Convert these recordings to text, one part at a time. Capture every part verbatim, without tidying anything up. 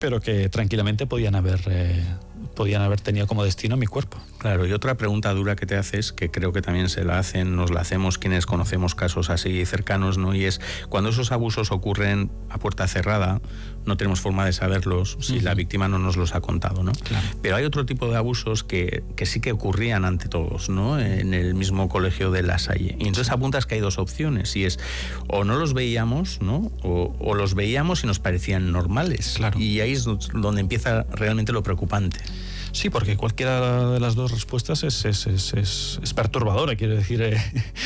pero que tranquilamente podían haber, eh, podían haber tenido como destino mi cuerpo. Claro, y otra pregunta dura que te haces, que creo que también se la hacen, nos la hacemos quienes conocemos casos así cercanos, ¿no? Y es, cuando esos abusos ocurren a puerta cerrada, no tenemos forma de saberlos si uh-huh. la víctima no nos los ha contado, ¿no? Claro. Pero hay otro tipo de abusos que, que sí que ocurrían ante todos, ¿no? En el mismo colegio de La Salle. Y entonces apuntas que hay dos opciones, y es, o no los veíamos, ¿no? O, o los veíamos y nos parecían normales. Claro. Y ahí es donde empieza realmente lo preocupante. Sí, porque cualquiera de las dos respuestas es, es, es, es, es perturbadora. Quiero decir, eh,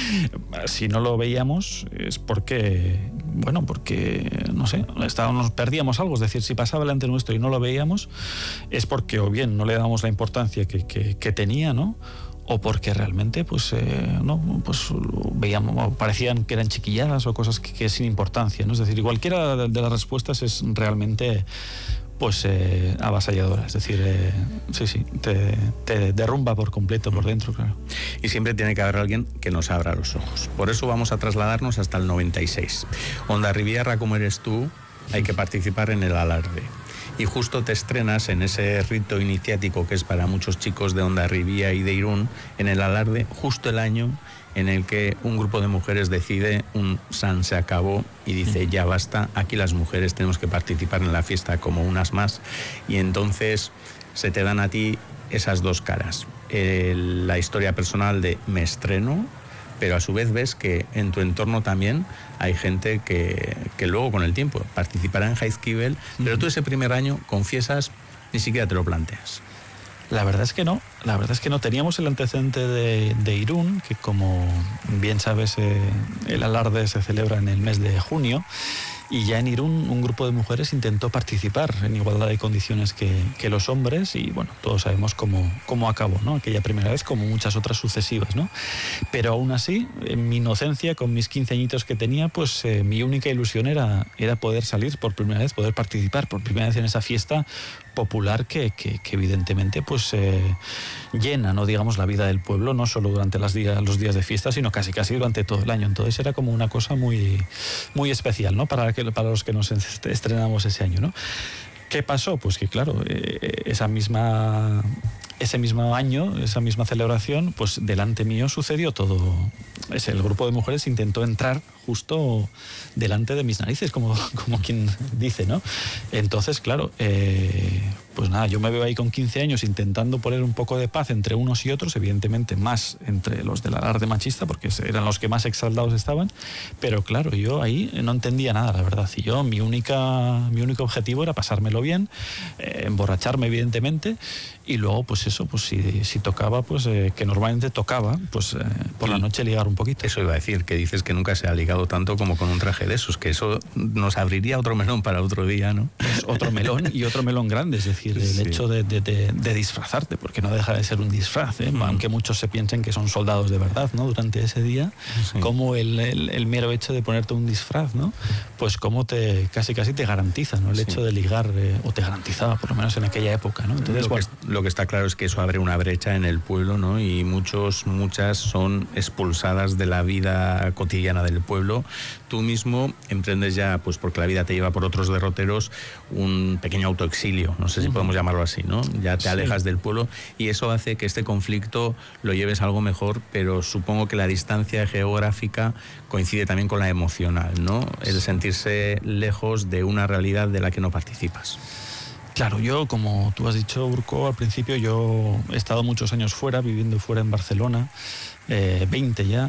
si no lo veíamos es porque, bueno, porque, no sé, estábamos, perdíamos algo. Es decir, si pasaba delante nuestro y no lo veíamos, es porque o bien no le dábamos la importancia que, que, que tenía, ¿no? O porque realmente, pues, eh, no, pues veíamos, parecían que eran chiquilladas o cosas que, que sin importancia, ¿no? Es decir, cualquiera de, de las respuestas es realmente, pues, eh, avasalladora. Es decir, eh, sí, sí, te, te derrumba por completo por dentro, claro. Y siempre tiene que haber alguien que nos abra los ojos. Por eso vamos a trasladarnos hasta el noventa y seis. Hondarribia, como eres tú, hay que participar en el alarde. Y justo te estrenas en ese rito iniciático que es para muchos chicos de Hondarribia y de Irún, en el alarde, justo el año en el que un grupo de mujeres decide un San se acabó y dice ya basta, aquí las mujeres tenemos que participar en la fiesta como unas más, y entonces se te dan a ti esas dos caras, eh, la historia personal de me estreno, pero a su vez ves que en tu entorno también hay gente que, que luego con el tiempo participará en Jaizkibel, pero tú ese primer año, confiesas, ni siquiera te lo planteas. La verdad es que no, la verdad es que no. Teníamos el antecedente de, de Irún, que como bien sabes, eh, el alarde se celebra en el mes de junio, y ya en Irún un grupo de mujeres intentó participar en igualdad de condiciones que, que los hombres, y bueno, todos sabemos cómo, cómo acabó, ¿no? Aquella primera vez, como muchas otras sucesivas, ¿no? Pero aún así, en mi inocencia, con mis quince añitos que tenía, pues eh, mi única ilusión era, era poder salir por primera vez, poder participar por primera vez en esa fiesta popular que, que, que evidentemente pues eh, llena, no digamos, la vida del pueblo, no solo durante las días, los días de fiesta, sino casi casi durante todo el año. Entonces era como una cosa muy, muy especial, ¿no? Para, que, para los que nos estrenamos ese año, ¿no? ¿Qué pasó? Pues que claro, eh, esa misma, ese mismo año, esa misma celebración, pues delante mío sucedió todo. Es el grupo de mujeres intentó entrar justo delante de mis narices, como, como quien dice, ¿no? Entonces, claro, eh, pues nada, yo me veo ahí con quince años intentando poner un poco de paz entre unos y otros, evidentemente más entre los del alarde machista, porque eran los que más exaltados estaban, pero claro, yo ahí no entendía nada, la verdad, y yo, mi única, mi único objetivo era pasármelo bien, eh, emborracharme, evidentemente, y luego, pues eso, pues si, si tocaba, pues eh, que normalmente tocaba, pues eh, por la noche ligar un poquito. Eso iba a decir, que dices que nunca se ha ligado tanto como con un traje de esos, que eso nos abriría otro melón para otro día, ¿no? Pues otro melón y otro melón grande, es decir, el sí. hecho de, de, de, de disfrazarte, porque no deja de ser un disfraz, ¿eh? Mm. Aunque muchos se piensen que son soldados de verdad, ¿no? Durante ese día, sí. como el, el, el mero hecho de ponerte un disfraz, ¿no? Pues como te casi casi te garantiza, ¿no? El sí. hecho de ligar, eh, o te garantizaba, por lo menos en aquella época, ¿no? Entonces, lo, bueno, que, lo que está claro es que eso abre una brecha en el pueblo, ¿no? Y muchos, muchas son expulsadas de la vida cotidiana del pueblo. Tú mismo emprendes ya, pues porque la vida te lleva por otros derroteros, un pequeño autoexilio, no sé si uh-huh. podemos llamarlo así, ¿no? Ya te sí. alejas del pueblo, y eso hace que este conflicto lo lleves a algo mejor, pero supongo que la distancia geográfica coincide también con la emocional, ¿no? El sentirse lejos de una realidad de la que no participas. Claro, yo, como tú has dicho, Urco, al principio yo he estado muchos años fuera, viviendo fuera en Barcelona, eh, veinte ya,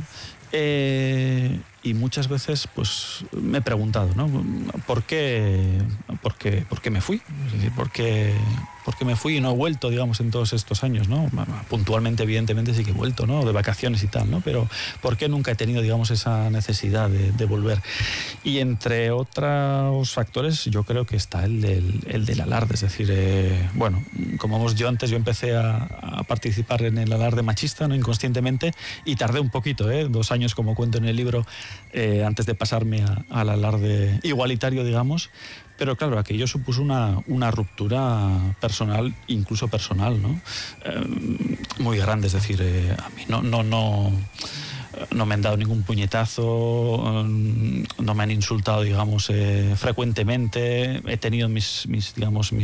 eh, y muchas veces pues me he preguntado, ¿no? ¿Por qué, por qué, por qué me fui? Es decir, ¿por qué, por qué me fui y no he vuelto, digamos, en todos estos años, ¿no? Puntualmente, evidentemente, sí que he vuelto, ¿no? De vacaciones y tal, ¿no? Pero ¿por qué nunca he tenido, digamos, esa necesidad de, de volver? Y entre otros factores, yo creo que está el del, el del alarde. Es decir, eh, bueno, como hemos dicho antes, yo empecé a, a participar en el alarde machista, ¿no? Inconscientemente, y tardé un poquito, ¿eh? Dos años, como cuento en el libro, Eh, antes de pasarme a, al alarde igualitario, digamos, pero claro, aquello supuso una, una ruptura personal, incluso personal, ¿no? Eh, muy grande, es decir, eh, a mí no, no, no, no me han dado ningún puñetazo, no me han insultado, digamos, eh, frecuentemente, he tenido mis, mis digamos, mis